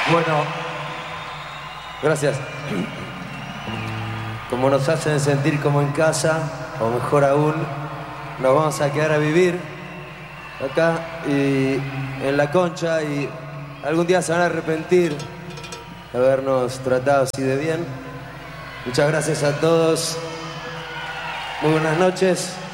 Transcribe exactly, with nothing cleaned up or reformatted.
Bueno, gracias. Como nos hacen sentir como en casa, o mejor aún, nos vamos a quedar a vivir acá y en la Concha, y algún día se van a arrepentir de habernos tratado así de bien. Muchas gracias a todos. Muy buenas noches.